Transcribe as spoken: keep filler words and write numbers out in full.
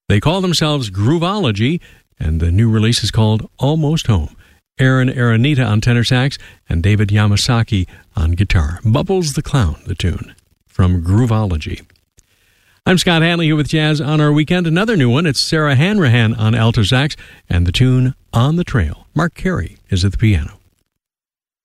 They call themselves Groovology, and the new release is called Almost Home. Aaron Aranita on tenor sax and David Yamasaki on guitar. Bubbles the Clown, the tune from Groovology. I'm Scott Hanley here with Jazz on Our Weekend. Another new one, it's Sarah Hanrahan on alto sax and the tune On the Trail. Mark Carey is at the piano.